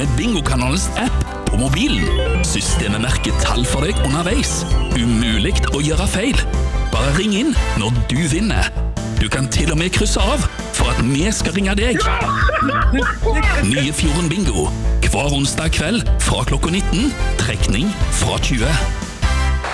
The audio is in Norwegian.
med Bingokanalens app på mobilen. Systemet merker tall for deg underveis. Umulig å gjøre feil. Bare ring inn når du vinner. Du kan til og med krysse av for at vi skal ringe deg. Nye Fjorden Bingo. Hver onsdag kveld fra klokka 19. Trekning fra 20.